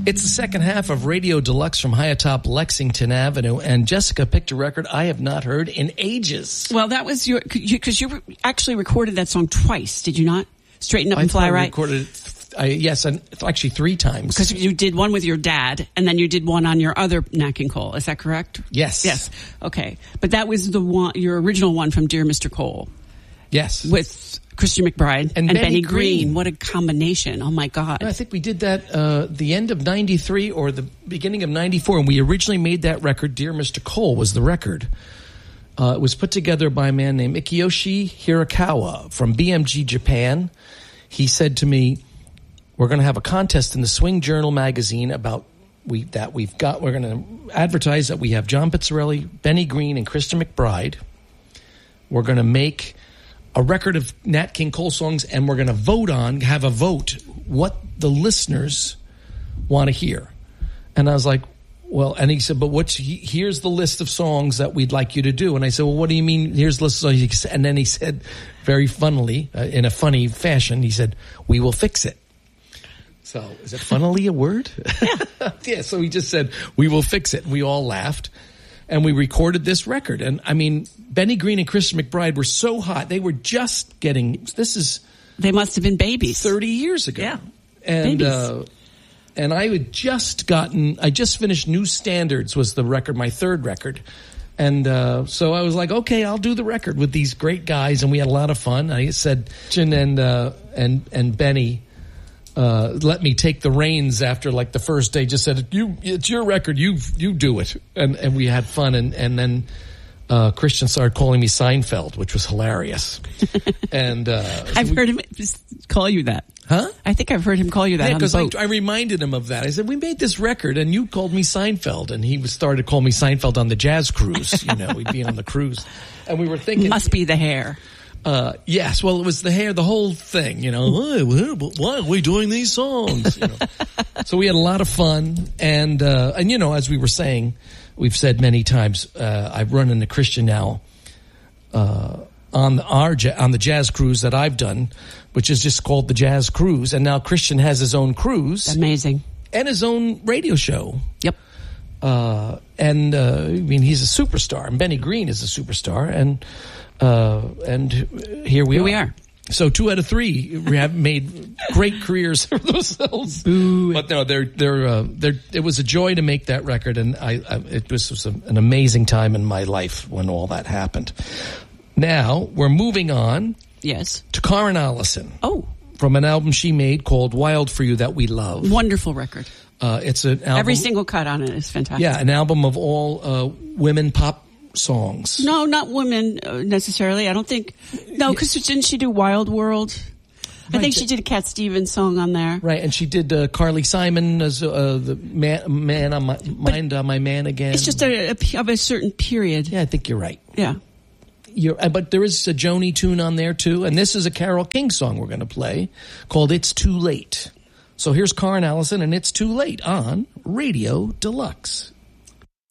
It's the second half of Radio Deluxe from high atop Lexington Avenue, and Jessica picked a record I have not heard in ages. Well, that was because you actually recorded that song twice, did you not? Straighten Up and Fly Right? I recorded it, yes, and actually 3 times. Because you did one with your dad, and then you did one on your other Nat King Cole. Is that correct? Yes. Yes. Okay. But that was the one, your original one from Dear Mr. Cole. Yes. With Christian McBride and Benny Green. What a combination. Oh, my God. I think we did that the end of 93 or the beginning of 94, and we originally made that record. Dear Mr. Cole was the record. It was put together by a man named Ikiyoshi Hirakawa from BMG Japan. He said to me, we're going to have a contest in the Swing Journal magazine about we're going to advertise that we have John Pizzarelli, Benny Green, and Christian McBride. We're going to make a record of Nat King Cole songs, and we're going to have a vote, what the listeners want to hear. And I was like, well, and he said, but here's the list of songs that we'd like you to do. And I said, well, what do you mean, here's the list of songs? And then he said, very funnily, in a funny fashion, he said, we will fix it. So, is it funnily a word? Yeah. Yeah, so he just said, we will fix it. And we all laughed. And we recorded this record. And, I mean, Benny Green and Christian McBride were so hot. They were just getting, they must have been babies. 30 years ago. Yeah. And, babies. And I just finished New Standards was the record, my third record. And so I was like, okay, I'll do the record with these great guys. And we had a lot of fun. I said, Jen and Benny let me take the reins after like the first day. Just said, it's your record, you do it. And we had fun. And then Christian started calling me Seinfeld, which was hilarious. And I've heard him call you that. Huh? I think I've heard him call you that. Yeah, because I reminded him of that. I said, we made this record and you called me Seinfeld. And he started to call me Seinfeld on the jazz cruise. We'd be on the cruise. And we were thinking. Must be the hair. Yes, well, it was the hair, the whole thing, why are we doing these songs? So we had a lot of fun. And as we were saying, we've said many times, I've run into Christian now, on the jazz cruise that I've done, which is just called the Jazz Cruise. And now Christian has his own cruise. Amazing. And his own radio show. Yep. He's a superstar, and Benny Green is a superstar, and here we are. So 2 out of 3 have made great careers for themselves. Boo. But no, it was a joy to make that record, and it was an amazing time in my life when all that happened. Now we're moving on. Yes. To Karen Allison. Oh. From an album she made called Wild for You that we love. Wonderful record. It's an album. Every single cut on it is fantastic. Yeah, an album of all women pop songs. No, not women necessarily. I don't think. No, because didn't she do Wild World? I think she did a Cat Stevens song on there. Right, and she did Carly Simon as the man on my mind on my man again. It's just of a certain period. Yeah, I think you're right. Yeah. But there is a Joni tune on there too, and this is a Carole King song we're going to play called "It's Too Late." So here's Karen Allison and "It's Too Late" on Radio Deluxe.